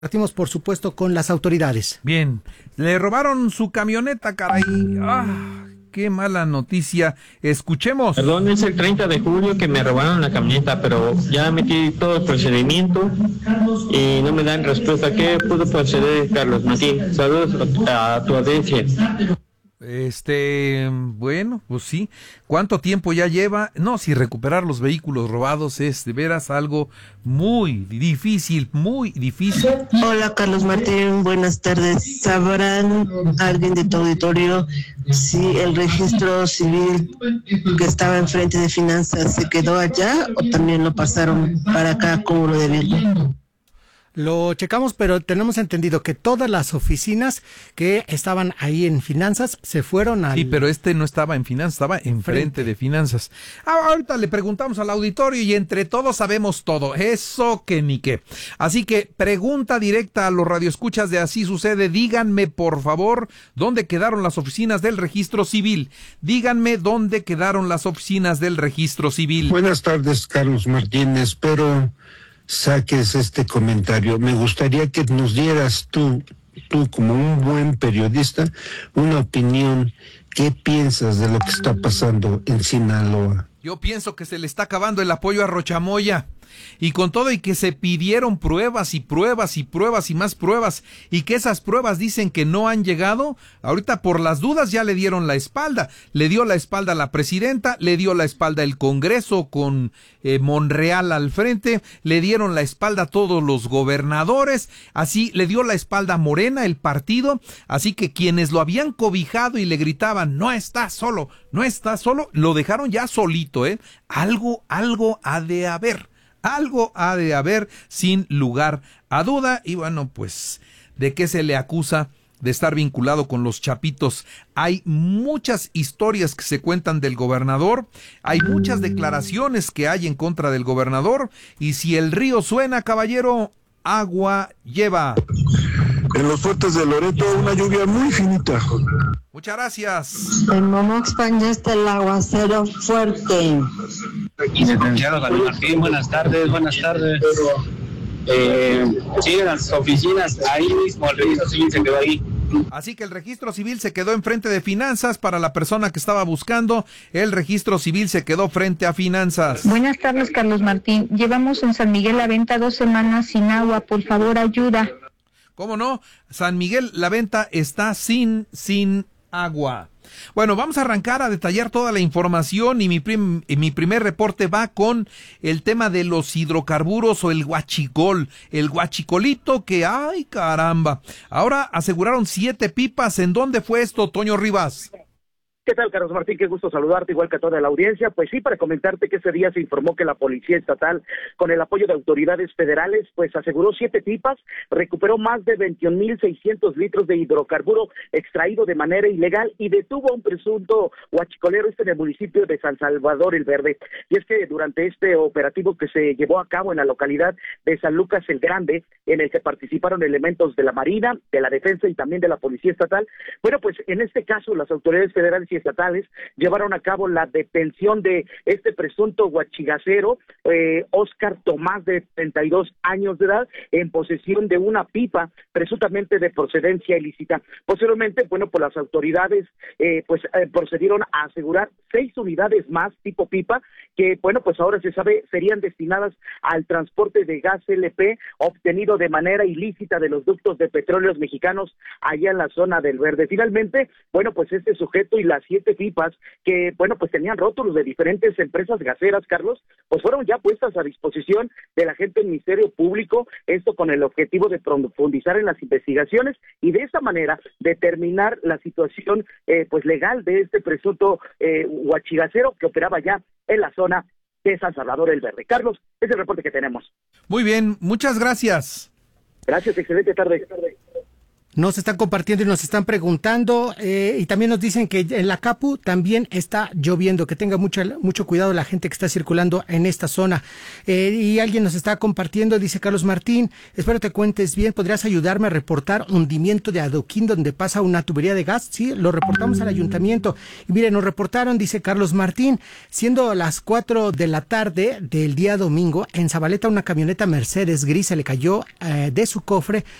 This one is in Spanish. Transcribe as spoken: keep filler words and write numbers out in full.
Partimos, por supuesto, con las autoridades. Bien, le robaron su camioneta, caray. Ah, qué mala noticia. Escuchemos. Perdón, es el treinta de julio que me robaron la camioneta, pero ya metí todo el procedimiento y no me dan respuesta. ¿Qué pudo proceder, Carlos Martín? Saludos a tu audiencia. Este, bueno, pues sí. ¿Cuánto tiempo ya lleva? No, si recuperar los vehículos robados es de veras algo muy difícil, muy difícil. Hola, Carlos Martín, buenas tardes. ¿Sabrán alguien de tu auditorio si el registro civil que estaba enfrente de finanzas se quedó allá o también lo pasaron para acá como lo debieron? Lo checamos, pero tenemos entendido que todas las oficinas que estaban ahí en finanzas se fueron al... Sí, pero este no estaba en finanzas, estaba enfrente frente de finanzas. Ah, ahorita le preguntamos al auditorio y entre todos sabemos todo, eso que ni qué. Así que pregunta directa a los radioescuchas de Así Sucede, díganme por favor dónde quedaron las oficinas del registro civil. Díganme dónde quedaron las oficinas del registro civil. Buenas tardes, Carlos Martín, espero saques este comentario. Me gustaría que nos dieras tú, tú como un buen periodista, una opinión. ¿Qué piensas de lo que está pasando en Sinaloa? Yo pienso que se le está acabando el apoyo a Rochamoya. Y con todo y que se pidieron pruebas y pruebas y pruebas y más pruebas y que esas pruebas dicen que no han llegado, ahorita por las dudas ya le dieron la espalda. Le dio la espalda a la presidenta, le dio la espalda el Congreso con eh, Monreal al frente, le dieron la espalda a todos los gobernadores, así le dio la espalda a Morena, el partido, así que quienes lo habían cobijado y le gritaban, no está solo, no está solo, lo dejaron ya solito, ¿eh? Algo, algo ha de haber. Algo ha de haber sin lugar a duda. Y bueno, pues, ¿de qué se le acusa? De estar vinculado con los Chapitos. Hay muchas historias que se cuentan del gobernador, hay muchas declaraciones que hay en contra del gobernador, y si el río suena, caballero, agua lleva. En los fuertes de Loreto, una lluvia muy finita. Muchas gracias. En Momoxpan ya está el aguacero fuerte. Licenciado Carlos Martín, buenas tardes, buenas tardes. Eh, sí, en las oficinas, ahí mismo, el registro civil se quedó ahí. Así que el registro civil se quedó enfrente de finanzas para la persona que estaba buscando. El registro civil se quedó frente a finanzas. Buenas tardes, Carlos Martín. Llevamos en San Miguel la venta dos semanas sin agua. Por favor, ayuda. ¿Cómo no? San Miguel, la venta está sin, sin agua. Bueno, vamos a arrancar a detallar toda la información y mi, prim, y mi primer reporte va con el tema de los hidrocarburos o el huachicol, el huachicolito que, ay caramba, ahora aseguraron siete pipas. ¿En dónde fue esto, Toño Rivas? ¿Qué tal, Carlos Martín? Qué gusto saludarte, igual que a toda la audiencia. Pues sí, para comentarte que ese día se informó que la Policía Estatal, con el apoyo de autoridades federales, pues aseguró siete pipas, recuperó más de veintiún mil seiscientos litros de hidrocarburo extraído de manera ilegal y detuvo a un presunto huachicolero este en el municipio de San Salvador el Verde. Y es que durante este operativo que se llevó a cabo en la localidad de San Lucas el Grande, en el que participaron elementos de la Marina, de la Defensa y también de la Policía Estatal, bueno, pues en este caso las autoridades federales y estatales llevaron a cabo la detención de este presunto huachigacero, eh, Óscar Tomás, de treinta y dos años de edad, en posesión de una pipa presuntamente de procedencia ilícita. Posteriormente, bueno, pues las autoridades eh, pues eh, procedieron a asegurar seis unidades más tipo pipa que, bueno, pues ahora se sabe serían destinadas al transporte de gas L P obtenido de manera ilícita de los ductos de petróleos mexicanos allá en la zona del Verde. Finalmente, bueno, pues este sujeto y las siete pipas que, bueno, pues tenían rótulos de diferentes empresas gaseras, Carlos, pues fueron ya puestas a disposición del agente del Ministerio Público, esto con el objetivo de profundizar en las investigaciones y de esa manera determinar la situación eh, pues legal de este presunto eh, huachigacero que operaba ya en la zona de San Salvador el Verde. Carlos, ese es el reporte que tenemos. Muy bien, muchas gracias. Gracias, excelente tarde. Nos están compartiendo y nos están preguntando eh, y también nos dicen que en la Capu también está lloviendo, que tenga mucho, mucho cuidado la gente que está circulando en esta zona. Eh, y alguien nos está compartiendo, dice Carlos Martín, espero te cuentes bien, ¿podrías ayudarme a reportar hundimiento de adoquín donde pasa una tubería de gas? Sí, lo reportamos al ayuntamiento. Y mire, nos reportaron, dice Carlos Martín, siendo las cuatro de la tarde del día domingo, en Zabaleta una camioneta Mercedes gris se le cayó eh, de su cofre